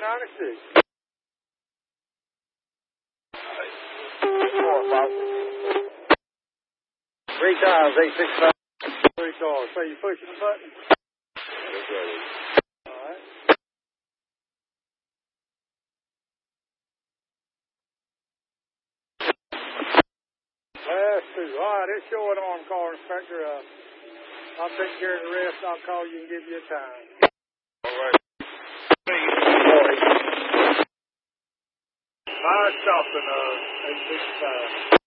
96. 3 times, 865. 3 cars. So you pushing the button? That's right. All right. Last 2. All right, it's showing on, car inspector. I'll take care of the rest. I'll call you and give you a time. All right. Stopping 865.